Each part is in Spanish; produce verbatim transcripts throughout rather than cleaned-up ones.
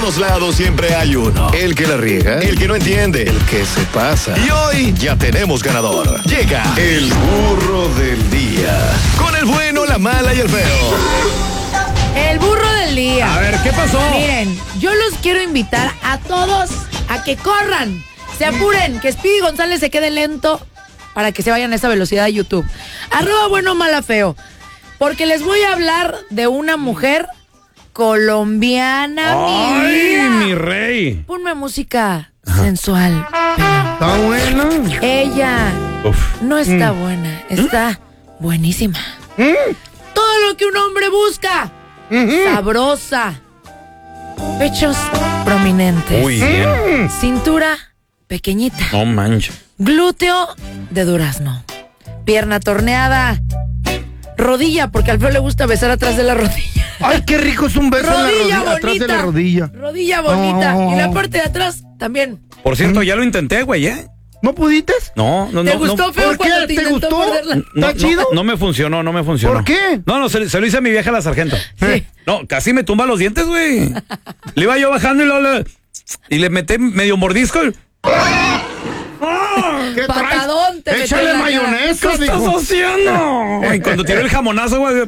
todos lados siempre hay uno. El que la riega, el que no entiende, el que se pasa. Y hoy ya tenemos ganador. Llega el burro del día. Con el bueno, la mala y el feo. El burro del día. A ver, ¿qué pasó? Miren, yo los quiero invitar a todos a que corran, se apuren, que Speedy González se quede lento para que se vayan a esa velocidad de YouTube. Arroba bueno, mala, feo. Porque les voy a hablar de una mujer colombiana, ¡ay, mi vida! mi rey! Ponme música sensual. Está buena. Ella Uf. no está Mm. buena, está buenísima. ¿Mm? Todo lo que un hombre busca. Mm-hmm. Sabrosa. Pechos prominentes. Muy bien. Cintura pequeñita. No manches. Glúteo de durazno. Pierna torneada. Rodilla, porque al feo le gusta besar atrás de la rodilla. Ay, qué rico es un beso en la Rodilla rodilla, bonita. atrás de la rodilla. Rodilla bonita. Oh. Y la parte de atrás también. Por cierto, ya lo intenté, güey, ¿eh? ¿No pudiste? No, no, ¿Te no. gustó, no, feo, ¿por qué? cuando te ¿Te intentó gustó? morderla? no, ¿Está no, chido? no me funcionó, no me funcionó. ¿Por qué? No, no, se, se lo hice a mi vieja la sargento. Sí. No, casi me tumba los dientes, güey. Le iba yo bajando y luego le, y le metí medio mordisco. Y, ¿Qué traes? Patadón te metió Échale en la cara. mayonesa, ¿qué estás dijo. haciendo? Y cuando tiró el jamonazo, güey.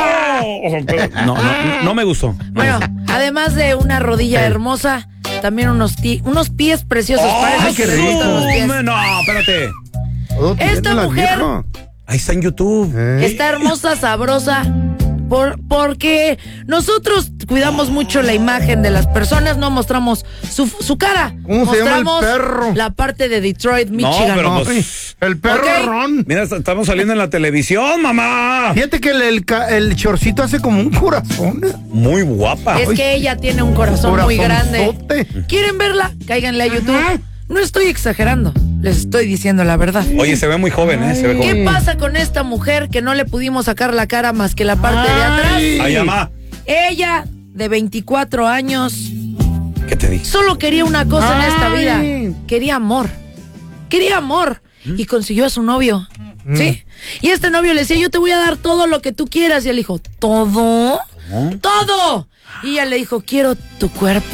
No, no, no me gustó. No. Bueno, además de una rodilla hermosa, también unos, ti- unos pies preciosos. Para ¡Ay, eso qué que les gustan los pies. rico! No, espérate. Todo tiene Esta la mujer- vieja. Ahí está en YouTube. Eh. Está hermosa, sabrosa, por, porque nosotros cuidamos mucho la imagen de las personas, no mostramos su, su cara. ¿Cómo se llama el mostramos perro? la parte de Detroit, No, Michigan. pero No, pues- el perro Ok. Ron. Mira, est- estamos saliendo en la televisión, mamá. Fíjate que el, el, ca- el chorcito hace como un corazón. Muy guapa. Es que ella tiene un corazón muy grande. Corazonzote. ¿Quieren verla? Cáiganle a YouTube. No estoy exagerando, les estoy diciendo la verdad. Oye, se ve muy joven, ¿eh? Se ve ¿Qué joven. pasa con esta mujer que no le pudimos sacar la cara más que la parte de atrás? Ay, mamá. Ella, de veinticuatro años, ¿Qué te dije? solo quería una cosa en esta Ay. vida. Quería amor. Quería amor. Y consiguió a su novio. ¿Sí? Y este novio le decía, yo te voy a dar todo lo que tú quieras. Y él dijo, ¿todo? ¡Todo! Y ella le dijo, quiero tu cuerpo.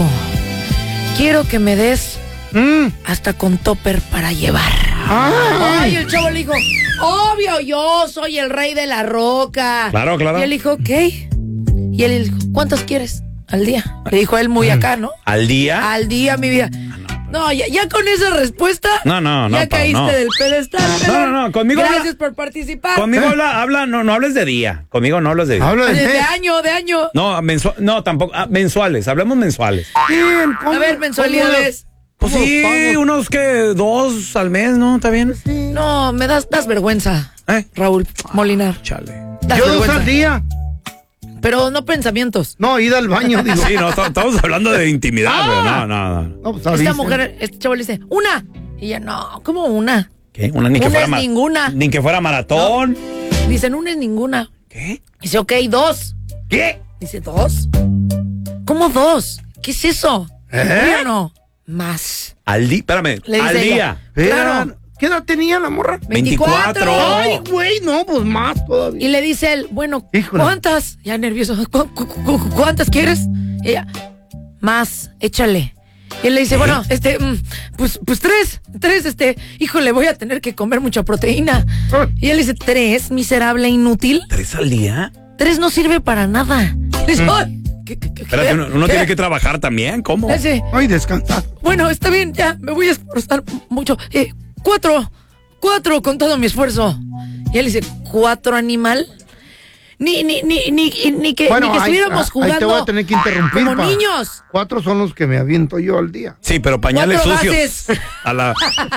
Quiero que me des Mm. hasta con topper para llevar. Ay. Ay, el chavo le dijo, obvio, yo soy el rey de la roca. Claro, claro. Y él dijo, ok. Y él le dijo, ¿cuántas quieres al día? Le dijo él muy acá, ¿no? ¿Al día? Al día, mi vida. No, ya, ya con esa respuesta. No, no, no, Ya Pau, caíste no. del pedestal. No, no, no, conmigo Gracias habla- por participar. Conmigo habla, habla, no, no hables de día. Conmigo no hablas de día. Habla de De qué. año, de año. No, mensual, no, tampoco, ah, mensuales, hablemos mensuales. Bien, ¿cómo- A ver, mensualidades. Pues ¿Cómo sí, pago? unos que dos al mes, ¿no? ¿Está bien? No, me das, das vergüenza, ¿Eh? Raúl Molinar. Chale. Das Yo dos vergüenza. al día. Pero no pensamientos. No, ida al baño, digo. Sí, no, t- estamos hablando de intimidad, güey. No, no, no. No, pues, Esta avisen. mujer, este chavo le dice, una. Y ella, no, ¿cómo una? ¿Qué? Una ni que Una fuera es ma- ninguna. Ni que fuera maratón. Dicen, una es ninguna. ¿Qué? Dice, ok, dos. ¿Qué? Dice, ¿dos? ¿Cómo dos? ¿Qué es eso? ¿Eh? ¿Sí o no? Más. Al día, espérame, Le dice al ella. día. Espera, Claro. ¿qué edad tenía la morra? veinticuatro. Ay, güey, no, pues más todavía. Y le dice él, bueno, Híjole. ¿cuántas? Ya nervioso. ¿cu- cu- cu- ¿Cuántas quieres? Y ella, más, échale. Y él le dice, bueno, este, mm, pues, pues tres, tres, este, híjole, voy a tener que comer mucha proteína. Y él dice, tres, miserable, inútil. ¿Tres al día? Tres no sirve para nada. Le dice, ay, ¿qué, qué, qué, Espérate, qué? uno, uno ¿Qué? tiene que trabajar también, ¿cómo? Le dice, Ay, descansar. bueno, está bien, ya, me voy a esforzar mucho. Eh, cuatro, cuatro con todo mi esfuerzo. Y él dice, ¿cuatro, animal? Ni, ni, ni, ni, ni que, Bueno, ni que ahí- estuviéramos ahí jugando te voy a tener que interrumpir, como pa. niños. Cuatro son los que me aviento yo al día. Sí, pero pañales Cuatro sucios. gases. A la,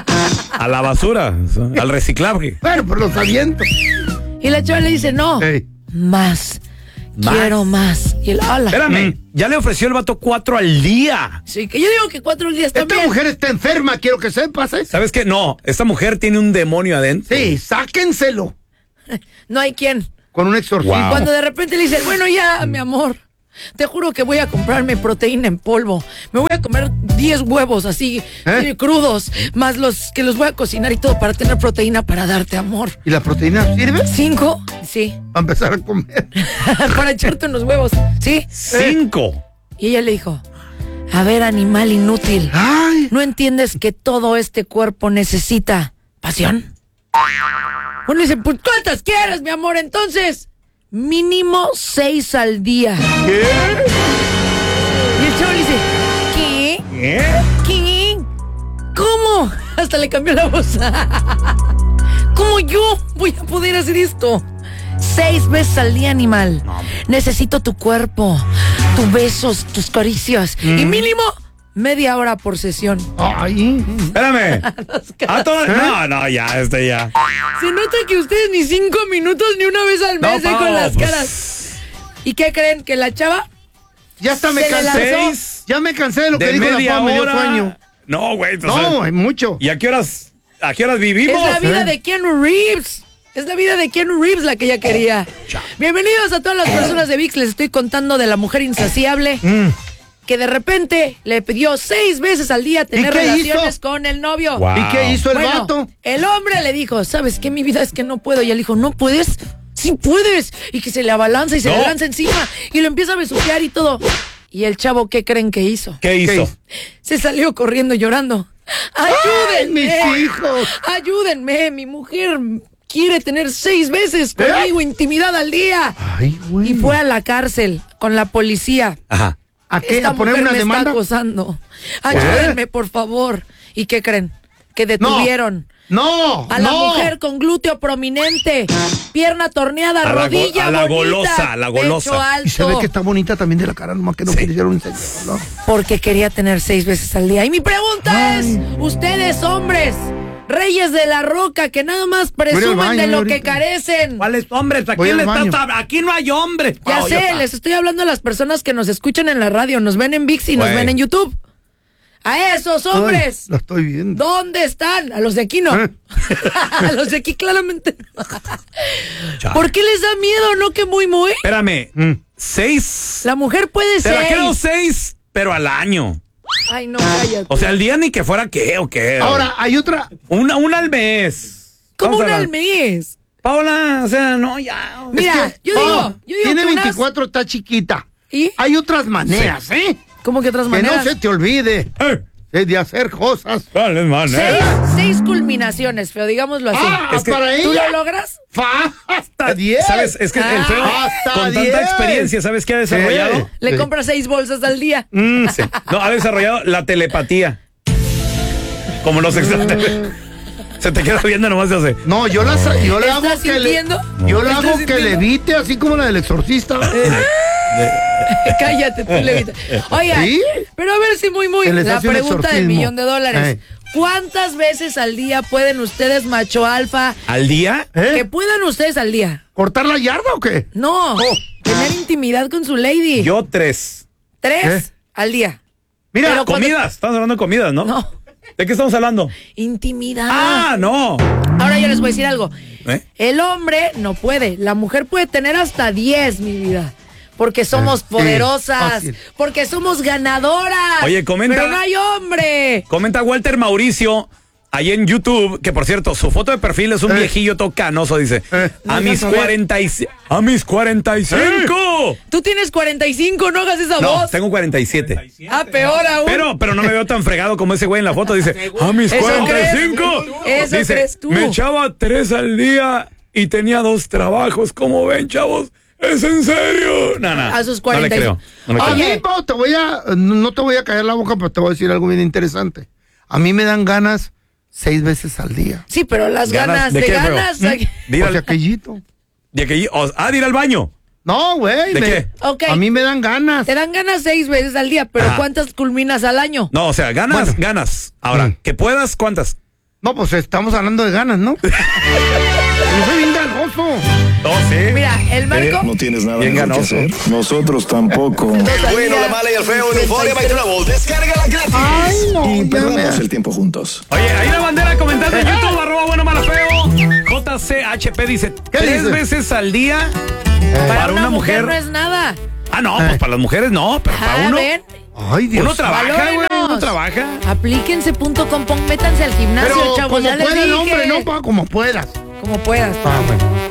a la basura, al reciclaje. Bueno, pues los aviento. Y la chava le dice, no, Ey. más, ¿Más? quiero más. Y él, hola. Espérame, ya le ofreció el vato cuatro al día. Sí, que yo digo que cuatro días Esta también. mujer está enferma, quiero que sepas, ¿eh? ¿Sabes qué? No, esta mujer tiene un demonio adentro. Sí, sáquenselo. No hay quien. Con un exorcismo. Wow. Cuando de repente le dice, bueno, ya, mi amor, te juro que voy a comprarme proteína en polvo. Me voy a comer diez huevos así, ¿Eh? eh, crudos, más los que los voy a cocinar y todo para tener proteína para darte amor. ¿Y la proteína sirve? ¿Cinco? Sí. Para empezar a comer. Para echarte unos huevos. ¿Sí? Cinco. Y ella le dijo, A ver, animal inútil. Ay. ¿No entiendes que todo este cuerpo necesita pasión? Bueno, dice, pues ¿cuántas quieres, mi amor? Entonces, mínimo seis al día. ¿Qué? Y el chavo le dice, ¿qué? ¿Eh? ¿Qué? ¿Cómo? Hasta le cambió la voz. ¿Cómo yo voy a poder hacer esto? Seis veces al día, animal. No. Necesito tu cuerpo, tus besos, tus caricias. Mm. Y mínimo media hora por sesión. Ay. Espérame. ¿A todas? No, no, ya, este ya. Se nota que ustedes ni cinco minutos ni una vez al mes no, eh, con las pues... caras. ¿Y qué creen? ¿Que la chava? Ya hasta me cansé. Ya me cansé de lo que de dijo media la Pau, me dio hora. sueño. No, güey. No, hay mucho. ¿Y a qué horas, a qué horas vivimos? Es la vida ¿Eh? de Keanu Reeves. Es la vida de Keanu Reeves la que ella quería. Bienvenidos a todas las personas de ViX. Les estoy contando de la mujer insaciable mm. que de repente le pidió seis veces al día tener relaciones hizo? con el novio. Wow. ¿Y qué hizo el bueno, vato? El hombre le dijo, ¿sabes qué? Mi vida es que no puedo. Y él dijo, ¿no puedes? Sí puedes. Y que se le abalanza y se no. le lanza encima. Y lo empieza a besuquear y todo. Y el chavo, ¿qué creen que hizo? ¿Qué hizo? ¿Qué? Se salió corriendo llorando. ¡Ayúdenme! ¡Ay, mis hijos! ¡Ayúdenme! Mi mujer quiere tener seis veces conmigo ¿Eh? intimidad al día. Ay, güey. Y fue a la cárcel con la policía. Ajá. ¿A qué? Esta ¿A poner mujer una me demanda? está acosando. Ayúdenme, por favor. ¿Y qué creen? Que detuvieron. No, a la no. mujer con glúteo prominente, pierna torneada, a rodilla la, a la bonita, golosa, a la golosa. pecho alto. Y se ve que está bonita también de la cara, nomás que no sí. quisieron enseñarlo. Porque quería tener seis veces al día. Y mi pregunta Ay. es, ustedes hombres, reyes de la roca, que nada más presumen baño, de lo ahorita. que carecen. ¿Cuáles hombres? ¿A quién le estás? Aquí no hay hombres. Ya oh, sé, ya les estoy hablando a las personas que nos escuchan en la radio, nos ven en ViX y nos ven en YouTube. A esos hombres. Ay, lo estoy viendo. ¿Dónde están? A los de aquí no. ¿Eh? A los de aquí claramente no. ¿Por qué les da miedo? ¿No que muy muy? Espérame. Mm. Seis. La mujer puede ser. Te la quedo seis, pero al año. Ay, no, cállate. O sea, al día ni que fuera qué o qué. Ahora, hay otra. Una, una al mes. ¿Cómo una al mes? Paola, o sea, no, ya. Mira, es que, yo, digo, oh, yo digo. Tiene que veinticuatro, unas... está chiquita. ¿Y? Hay otras maneras, sí. ¿eh? ¿Cómo que otras que maneras? Que no se te olvide eh. de hacer cosas. ¿Cuáles maneras? Seis, seis culminaciones, feo, digámoslo así. Ah, es que, para ¿tú ella? lo logras? Fa, hasta diez. ¿Sabes? Es que ah, el feo, con diez. Tanta experiencia, ¿sabes qué ha desarrollado? Sí. Le sí. compra seis bolsas al día. Mm, sí. No, ha desarrollado la telepatía. Como los extraterrestres. Se te queda viendo nomás se hace. No, yo la yo le hago que sintiendo? le, yo le hago que sintiendo? levite así como la del exorcista. Cállate, tú levita. Oigan, ¿sí? Pero a ver si muy muy la pregunta del millón de dólares. Eh. ¿Cuántas veces al día pueden ustedes, macho alfa? ¿Al día? ¿Eh? Que puedan ustedes al día. ¿Cortar la yarda o qué? No, oh. tener intimidad con su lady. Yo tres. ¿Tres? ¿Eh? Al día. Mira, pero comidas. Cuando... Estamos hablando de comidas, ¿no? No. ¿De qué estamos hablando? Intimidad. Ah, no. Ahora yo les voy a decir algo. ¿Eh? El hombre no puede. La mujer puede tener hasta diez, mi vida. Porque somos eh, poderosas. Sí, porque somos ganadoras. Oye, comenta. Pero no hay hombre. Comenta Walter Mauricio. Ahí en YouTube, que por cierto, su foto de perfil es un eh. viejillo tocanoso, dice. Eh. A, mis cuarenta y, a mis cuarenta y cinco. Eh. Tú tienes cuarenta y cinco, no hagas esa no, voz. tengo cuarenta y siete. Ah, peor aún. Pero, pero no me veo tan fregado como ese güey en la foto. Dice, a mis cuarenta y cinco. Eso dice, crees tú. Me echaba tres al día y tenía dos trabajos. ¿Cómo ven, chavos? ¿Es en serio? No, no. A sus cuarenta y cinco. No le creo. No a mí, Pau, te voy a, no te voy a caer la boca, pero te voy a decir algo bien interesante. A mí me dan ganas seis veces al día. Sí, pero las ganas, ganas de, de qué, ganas. ¿Mm? O de aquellito. ¿De aquellito? Ah, de ir al baño. No, güey. ¿De me, qué? Okay. A mí me dan ganas. Te dan ganas seis veces al día, pero ajá. ¿Cuántas culminas al año? No, o sea, ganas, bueno. ganas. Ahora, mm. que puedas, ¿cuántas? No, pues estamos hablando de ganas, ¿no? Yo soy bien ganoso. No, sí. Mira, el Marco. No tienes nada bien mejor que hacer. Nosotros tampoco. El bueno, la mala y el feo en Euforia by Travel. Descárgala gratis. Ay, no. Y perdamos el tiempo juntos. Oye, ahí la bandera comentando en YouTube, arroba bueno, mala, feo. J C H P dice, tres dice? veces al día eh. para, para una, una mujer, mujer no es nada. Ah, no, eh. pues para las mujeres no, pero para uno. Ven. Ay, Dios. Uno trabaja, güey, uno trabaja. Aplíquense punto com, métanse al gimnasio, pero chavos, como ya les pueda dije. el hombre, no, pa, como puedas. Como puedas. Ah, bueno.